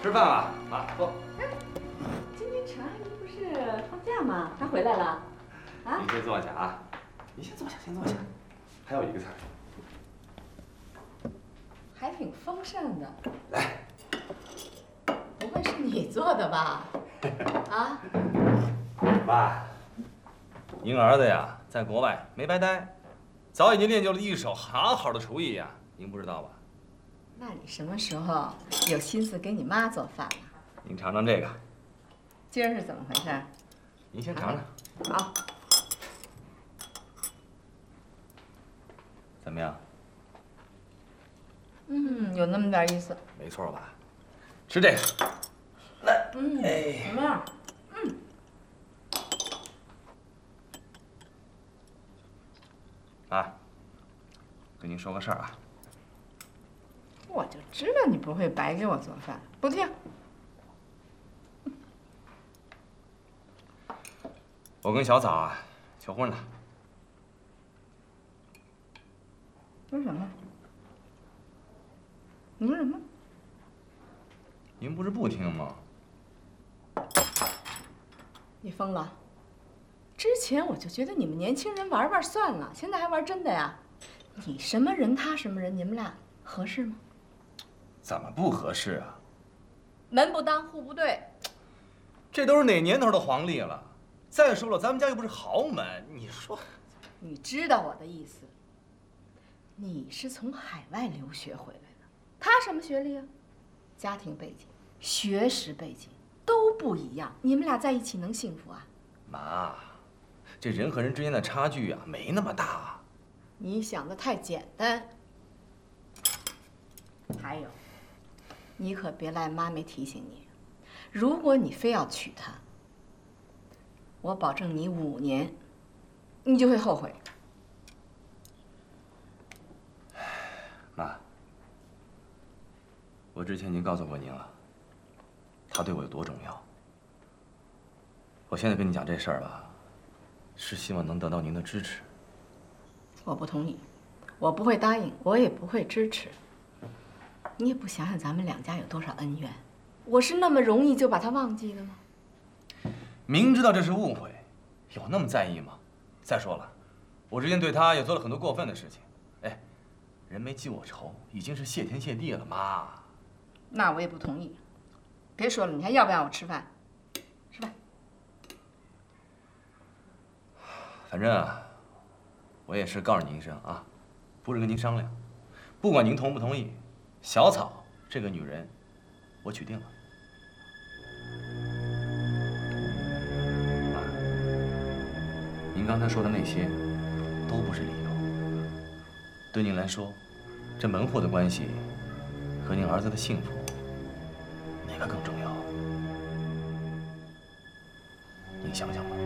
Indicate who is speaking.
Speaker 1: 吃饭了啊，坐。
Speaker 2: 今天陈阿姨不是放假吗？她回来了。啊？
Speaker 1: 你先坐下啊，你先坐下，先坐下。还有一个菜。
Speaker 2: 还挺丰盛的。
Speaker 1: 来。
Speaker 2: 不会是你做的吧？啊？
Speaker 1: 妈，您儿子呀，在国外没白待，早已经练就了一手好好的厨艺呀，您不知道吧？
Speaker 2: 那你什么时候有心思给你妈做饭了？
Speaker 1: 您尝尝这个。
Speaker 2: 今儿是怎么回事？
Speaker 1: 您先尝尝。
Speaker 2: 好。
Speaker 1: 怎么样？
Speaker 2: 有那么点意思。
Speaker 1: 没错吧？吃这个。来。
Speaker 2: 怎么样？
Speaker 1: 啊，跟您说个事儿啊。
Speaker 2: 我就知道你不会白给我做饭，不听。
Speaker 1: 我跟小枣啊求婚了。
Speaker 2: 说什么？你说什么？
Speaker 1: 您不是不听吗？
Speaker 2: 你疯了？之前我就觉得你们年轻人玩玩算了，现在还玩真的呀？你什么人，他什么人，你们俩合适吗？
Speaker 1: 怎么不合适啊？
Speaker 2: 门不当户不对。
Speaker 1: 这都是哪年头的黄历了？再说了，咱们家又不是豪门，你说。
Speaker 2: 你知道我的意思。你是从海外留学回来的，他什么学历啊？家庭背景、学识背景都不一样，你们俩在一起能幸福啊？
Speaker 1: 妈，这人和人之间的差距啊，没那么大。
Speaker 2: 你想的太简单。还有，你可别赖妈没提醒你，如果你非要娶她，我保证你5年，你就会后悔。
Speaker 1: 妈，我之前已经告诉过您了，他对我有多重要。我现在跟你讲这事儿吧，是希望能得到您的支持。
Speaker 2: 我不同意，我不会答应，我也不会支持。你也不想想咱们2家有多少恩怨，我是那么容易就把他忘记的吗？
Speaker 1: 明知道这是误会，有那么在意吗？再说了，我之前对他也做了很多过分的事情。哎，人没记我仇，已经是谢天谢地了，妈。
Speaker 2: 那我也不同意。别说了，你还要不要我吃饭？吃饭。
Speaker 1: 反正啊，我也是告诉您一声啊，不是跟您商量，不管您同不同意，小草这个女人，我娶定了。妈，您刚才说的那些，都不是理由。对您来说，这门户的关系和您儿子的幸福，哪个更重要？您想想吧。